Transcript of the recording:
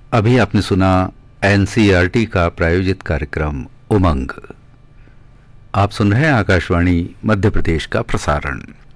अभी आपने सुना एनसीईआरटी का प्रायोजित कार्यक्रम उमंग। आप सुन रहे हैं आकाशवाणी मध्य प्रदेश का प्रसारण।